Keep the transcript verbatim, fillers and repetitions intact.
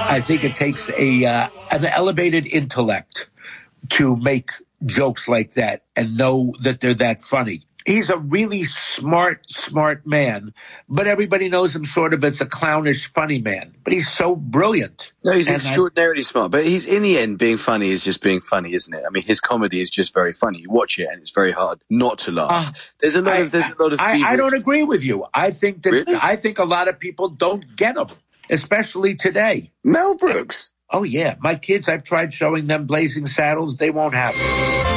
I think it takes a uh, an elevated intellect to make jokes like that and know that they're that funny. He's a really smart, smart man, but everybody knows him sort of as a clownish, funny man. But he's so brilliant. No, he's And extraordinarily I, smart. But he's in the end, being funny is just being funny, isn't it? I mean, his comedy is just very funny. You watch it, and it's very hard not to laugh. Uh, there's a lot I, of there's a lot of. I, I don't agree with you. I think that really? I think a lot of people don't get him, especially today. Mel Brooks. Oh yeah, my kids. I've tried showing them Blazing Saddles. They won't have it.